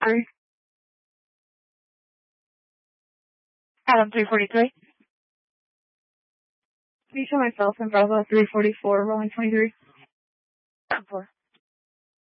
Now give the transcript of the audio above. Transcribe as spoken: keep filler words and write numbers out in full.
forty-three. Adam three forty-three. Can you show myself in Bravo three forty-four, rolling twenty-three? four.